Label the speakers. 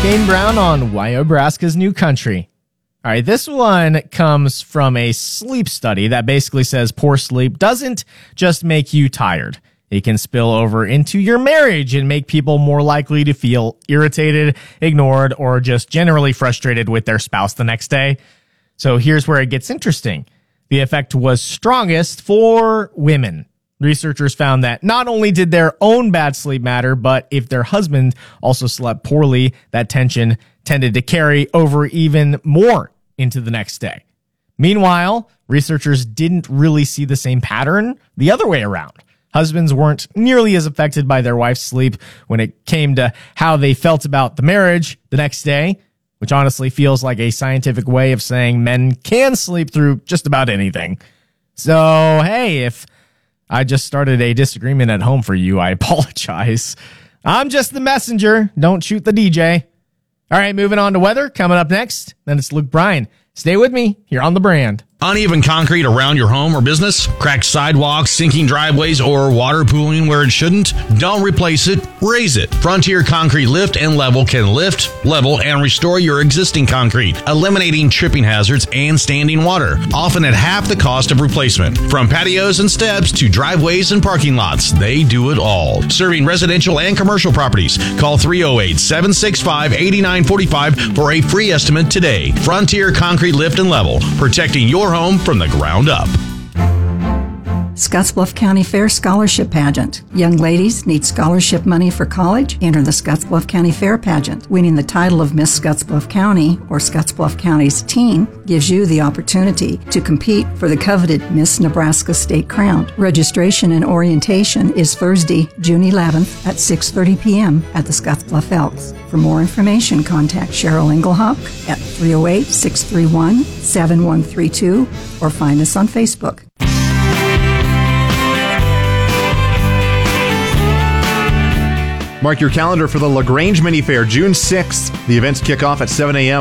Speaker 1: Kane Brown on Wyobraska's New Country. All right, this one comes from a sleep study that basically says poor sleep doesn't just make you tired. It can spill over into your marriage and make people more likely to feel irritated, ignored, or just generally frustrated with their spouse the next day. So here's where it gets interesting. The effect was strongest for women. Researchers found that not only did their own bad sleep matter, but if their husband also slept poorly, that tension tended to carry over even more into the next day. Meanwhile, researchers didn't really see the same pattern the other way around. Husbands weren't nearly as affected by their wife's sleep when it came to how they felt about the marriage the next day, which honestly feels like a scientific way of saying men can sleep through just about anything. So, hey, if I just started a disagreement at home for you, I apologize. I'm just the messenger. Don't shoot the DJ. All right, moving on to weather. Coming up next, then it's Luke Bryan. Stay with me here on The Brand.
Speaker 2: Uneven concrete around your home or business? Cracked sidewalks, sinking driveways, or water pooling where it shouldn't? Don't replace it, raise it. Frontier Concrete Lift and Level can lift, level, and restore your existing concrete, eliminating tripping hazards and standing water, often at half the cost of replacement. From patios and steps to driveways and parking lots, they do it all. Serving residential and commercial properties. Call 308-765-8945 for a free estimate today. Frontier Concrete Lift and Level, protecting your home from the ground up.
Speaker 3: Scottsbluff County Fair Scholarship Pageant. Young ladies need scholarship money for college? Enter the Scottsbluff County Fair Pageant. Winning the title of Miss Scottsbluff County or Scottsbluff County's teen gives you the opportunity to compete for the coveted Miss Nebraska State Crown. Registration and orientation is Thursday, June 11th at 6:30 p.m. at the Scottsbluff Elks. For more information, contact Cheryl Engelhock at 308-631-7132 or find us on Facebook.
Speaker 4: Mark your calendar for the LaGrange Mini Fair, June 6th. The events kick off at 7 a.m.